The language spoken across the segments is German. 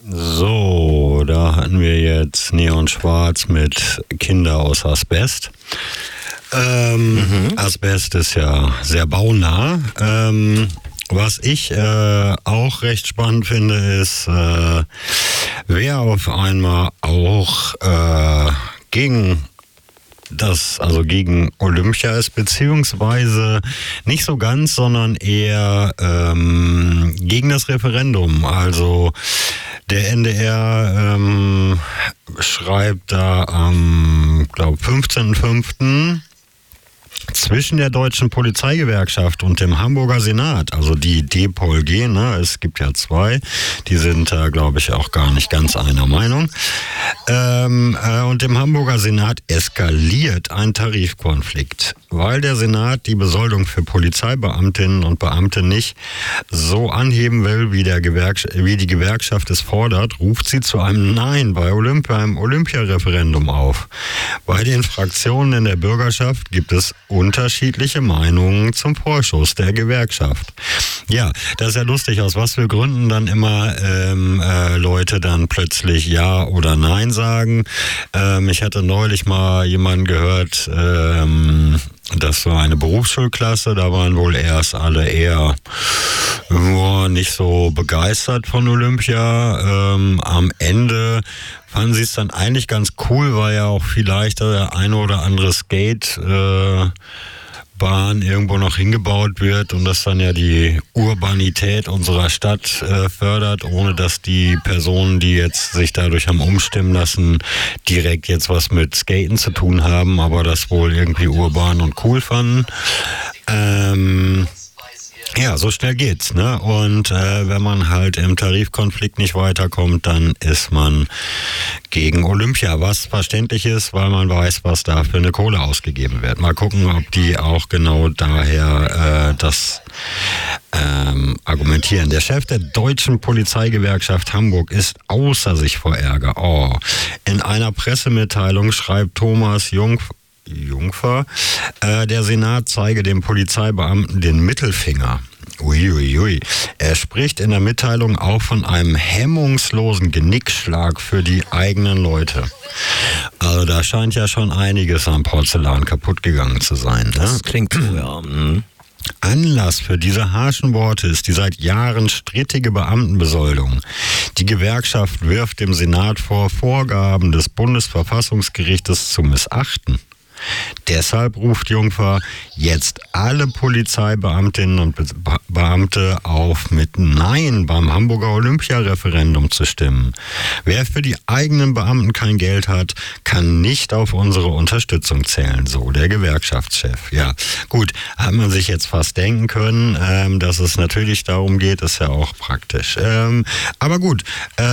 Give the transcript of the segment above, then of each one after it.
So, da hatten wir jetzt Neon Schwarz mit Kinder aus Asbest. Asbest ist ja sehr baunah. Was ich auch recht spannend finde, ist, wer auf einmal auch gegen Olympia ist, beziehungsweise nicht so ganz, sondern eher gegen das Referendum. Also der NDR schreibt da am, 15.05. zwischen der Deutschen Polizeigewerkschaft und dem Hamburger Senat, also die DPOLG, ne, es gibt ja zwei, die sind da, glaube ich, auch gar nicht ganz einer Meinung. Und dem Hamburger Senat eskaliert ein Tarifkonflikt, weil der Senat die Besoldung für Polizeibeamtinnen und Beamte nicht so anheben will, wie die Gewerkschaft es fordert, ruft sie zu einem Nein beim Olympiareferendum auf. Bei den Fraktionen in der Bürgerschaft gibt es unterschiedliche Meinungen zum Vorschuss der Gewerkschaft. Ja, das ist ja lustig, aus was für Gründen dann immer Leute dann plötzlich Ja oder Nein sagen. Ich hatte neulich mal jemanden gehört, das war eine Berufsschulklasse, da waren wohl erst alle eher nicht so begeistert von Olympia. Am Ende fanden sie es dann eigentlich ganz cool, weil ja auch vielleicht der eine oder andere Skatebahn irgendwo noch hingebaut wird und das dann ja die Urbanität unserer Stadt fördert, ohne dass die Personen, die jetzt sich dadurch haben umstimmen lassen, direkt jetzt was mit Skaten zu tun haben, aber das wohl irgendwie urban und cool fanden. Ja, so schnell geht's, ne? Und wenn man halt im Tarifkonflikt nicht weiterkommt, dann ist man gegen Olympia, was verständlich ist, weil man weiß, was da für eine Kohle ausgegeben wird. Mal gucken, ob die auch genau daher das argumentieren. Der Chef der Deutschen Polizeigewerkschaft Hamburg ist außer sich vor Ärger. Oh. In einer Pressemitteilung schreibt Thomas Jungfer, der Senat zeige dem Polizeibeamten den Mittelfinger. Uiuiui. Er spricht in der Mitteilung auch von einem hemmungslosen Genickschlag für die eigenen Leute. Also da scheint ja schon einiges am Porzellan kaputt gegangen zu sein. Ne? Das klingt so, ja. Anlass für diese harschen Worte ist die seit Jahren strittige Beamtenbesoldung. Die Gewerkschaft wirft dem Senat vor, Vorgaben des Bundesverfassungsgerichtes zu missachten. Deshalb ruft Jungfer jetzt alle Polizeibeamtinnen und Beamte auf, mit Nein beim Hamburger Olympiareferendum zu stimmen. Wer für die eigenen Beamten kein Geld hat, kann nicht auf unsere Unterstützung zählen, so der Gewerkschaftschef. Ja, gut, hat man sich jetzt fast denken können, dass es natürlich darum geht, ist ja auch praktisch. Aber gut,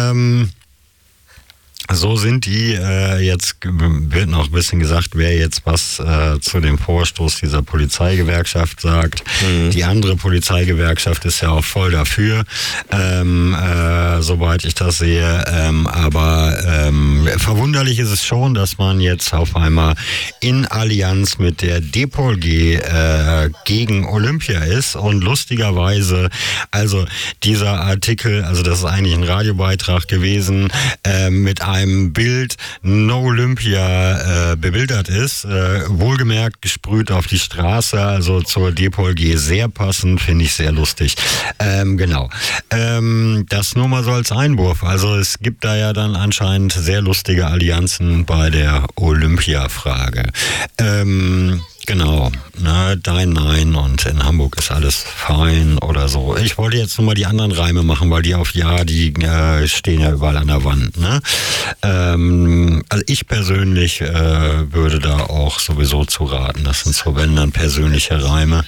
so sind die, jetzt wird noch ein bisschen gesagt, wer jetzt was zu dem Vorstoß dieser Polizeigewerkschaft sagt. Die andere Polizeigewerkschaft ist ja auch voll dafür, soweit ich das sehe. Aber verwunderlich ist es schon, dass man jetzt auf einmal in Allianz mit der DPOLG gegen Olympia ist. Und lustigerweise, also dieser Artikel, also das ist eigentlich ein Radiobeitrag gewesen, mit einem Bild No Olympia bebildert ist, wohlgemerkt gesprüht auf die Straße, also zur DPOLG sehr passend, finde ich sehr lustig. Genau. Das nur mal so als Einwurf. Also es gibt da ja dann anscheinend sehr lustige Allianzen bei der Olympia-Frage. Genau, ne, dein Nein und in Hamburg ist alles fein oder so. Ich wollte jetzt nur mal die anderen Reime machen, weil die auf Ja, die stehen ja überall an der Wand. Ne? Also ich persönlich würde da auch sowieso zu raten. Das sind so, wenn dann persönliche Reime.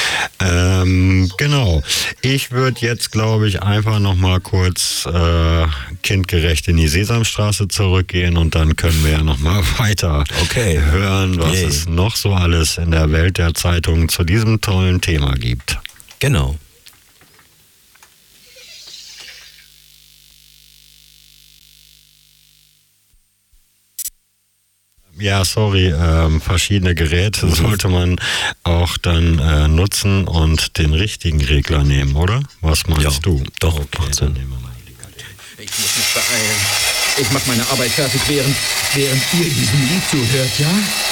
Genau. Ich würde jetzt, glaube ich, einfach noch mal kurz kindgerecht in die Sesamstraße zurückgehen und dann können wir ja noch mal weiter hören, was es noch so alles in der Welt der Zeitungen zu diesem tollen Thema gibt. Genau. Ja, sorry, verschiedene Geräte sollte man auch dann nutzen und den richtigen Regler nehmen, oder? Was meinst du? Doch, okay, dann nehmen wir mal. Ich muss mich beeilen. Ich mache meine Arbeit fertig, während ihr diesem Lied zuhört, ja?